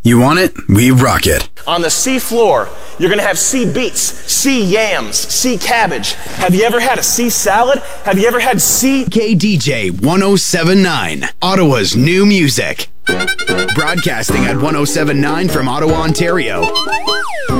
You want it? We rock it. On the sea floor, you're going to have sea beets, sea yams, sea cabbage. Have you ever had a sea salad? Have you ever had sea... KDJ 1079, Ottawa's new music. Broadcasting at 1079 from Ottawa, Ontario.